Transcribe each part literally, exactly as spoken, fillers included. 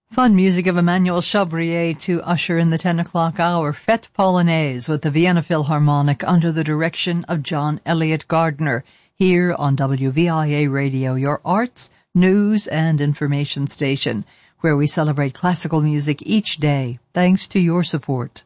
Fun music of Emmanuel Chabrier to usher in the ten o'clock hour. Fête Polonaise with the Vienna Philharmonic under the direction of John Elliott Gardner here on W V I A Radio, your arts, news, and information station, where we celebrate classical music each day thanks to your support.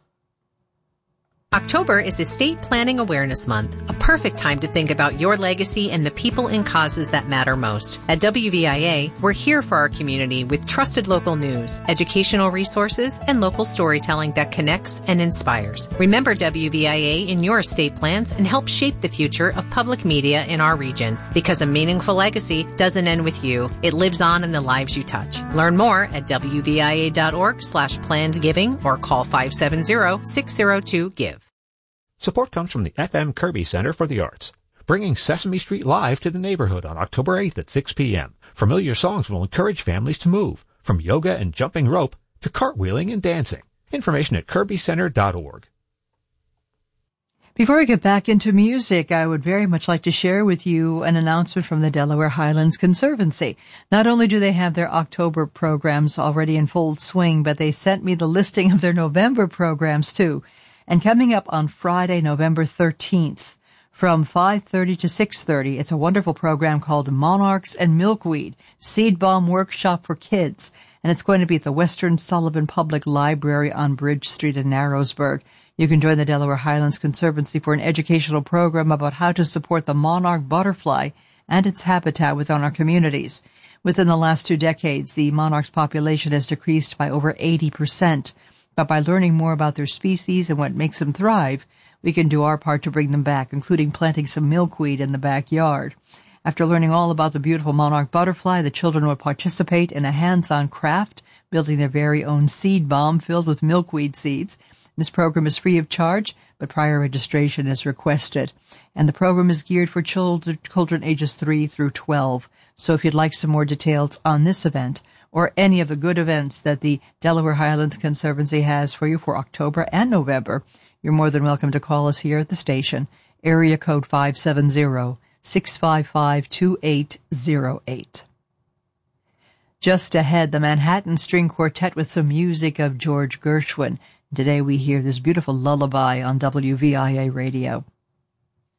October is Estate Planning Awareness Month, a perfect time to think about your legacy and the people and causes that matter most. At W V I A, we're here for our community with trusted local news, educational resources, and local storytelling that connects and inspires. Remember W V I A in your estate plans and help shape the future of public media in our region. Because a meaningful legacy doesn't end with you. It lives on in the lives you touch. Learn more at W V I A dot org slash planned giving or call five seven zero, six zero two, give. Support comes from the F M Kirby Center for the Arts, bringing Sesame Street Live to the neighborhood on October eighth at six p.m. Familiar songs will encourage families to move, from yoga and jumping rope to cartwheeling and dancing. Information at kirby center dot org. Before we get back into music, I would very much like to share with you an announcement from the Delaware Highlands Conservancy. Not only do they have their October programs already in full swing, but they sent me the listing of their November programs too. And coming up on Friday, November thirteenth, from five thirty to six thirty, it's a wonderful program called Monarchs and Milkweed, Seed Bomb Workshop for Kids. And it's going to be at the Western Sullivan Public Library on Bridge Street in Narrowsburg. You can join the Delaware Highlands Conservancy for an educational program about how to support the monarch butterfly and its habitat within our communities. Within the last two decades, the monarch's population has decreased by over eighty percent. But by learning more about their species and what makes them thrive, we can do our part to bring them back, including planting some milkweed in the backyard. After learning all about the beautiful monarch butterfly, the children will participate in a hands-on craft, building their very own seed bomb filled with milkweed seeds. This program is free of charge, but prior registration is requested. And the program is geared for children, children ages three through twelve. So if you'd like some more details on this event, or any of the good events that the Delaware Highlands Conservancy has for you for October and November, you're more than welcome to call us here at the station, area code five seven zero, six five five, two eight zero eight. Just ahead, the Manhattan String Quartet with some music of George Gershwin. Today we hear this beautiful lullaby on W V I A Radio.